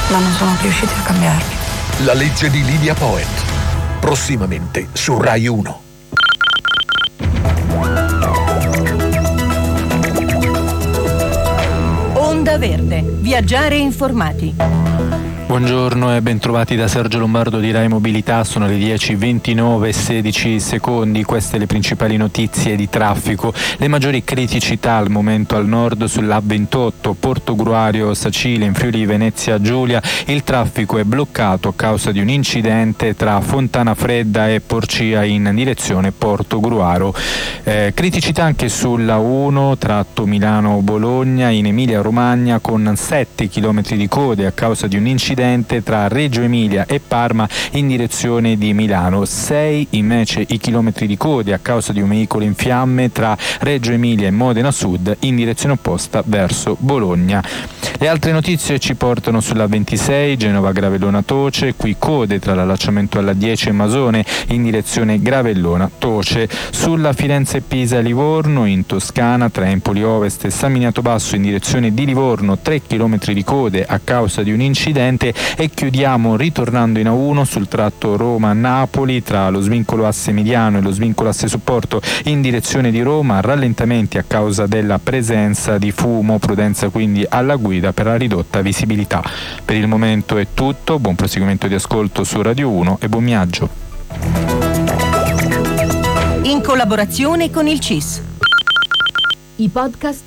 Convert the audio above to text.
ma non sono riusciti a cambiarmi. La legge di Lydia Poet, prossimamente su Rai 1. Onda Verde, viaggiare informati. Buongiorno e bentrovati da Sergio Lombardo di Rai Mobilità. Sono le 10:29:16. Queste le principali notizie di traffico. Le maggiori criticità al momento al nord sulla A28 Portogruaro Sacile in Friuli Venezia Giulia. Il traffico è bloccato a causa di un incidente tra Fontana Fredda e Porcia in direzione Portogruaro. Criticità anche sulla 1 tratto Milano-Bologna in Emilia Romagna con 7 km di code a causa di un incidente tra Reggio Emilia e Parma in direzione di Milano. 6 invece i chilometri di code a causa di un veicolo in fiamme tra Reggio Emilia e Modena Sud in direzione opposta verso Bologna. Le altre notizie ci portano sulla 26 Genova Gravellona Toce, qui code tra l'allacciamento alla 10 e Masone in direzione Gravellona Toce. Sulla Firenze Pisa Livorno in Toscana tra Empoli Ovest e San Miniato Basso in direzione di Livorno 3 km di code a causa di un incidente. E chiudiamo ritornando in A1 sul tratto Roma-Napoli tra lo svincolo asse mediano e lo svincolo asse supporto in direzione di Roma, rallentamenti a causa della presenza di fumo, prudenza quindi alla guida per la ridotta visibilità. Per il momento è tutto, buon proseguimento di ascolto su Radio 1 e buon viaggio. In collaborazione con il CIS. I podcast